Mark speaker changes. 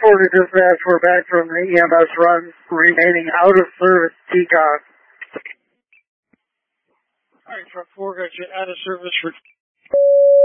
Speaker 1: 4 to dispatch. We're back from the EMS run, remaining out of service TCON.
Speaker 2: Alright, truck 4 got you out of service for